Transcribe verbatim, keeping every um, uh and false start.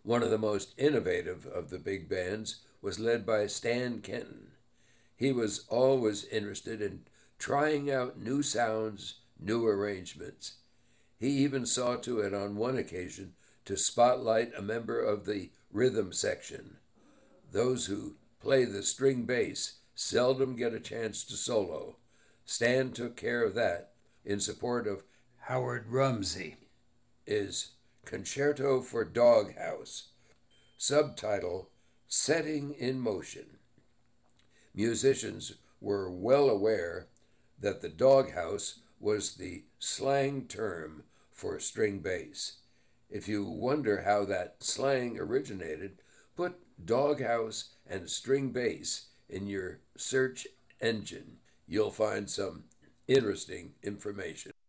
One of the most innovative of the big bands was led by Stan Kenton. He was always interested in trying out new sounds, new arrangements. He even saw to it on one occasion to spotlight a member of the rhythm section. Those who play the string bass seldom get a chance to solo. Stan took care of that in support of Howard Rumsey. Is Concerto for Doghouse. Subtitle Setting in Motion. Musicians were well aware that the doghouse was the slang term for string bass. If you wonder how that slang originated, put doghouse and string bass in your search engine. You'll find some interesting information.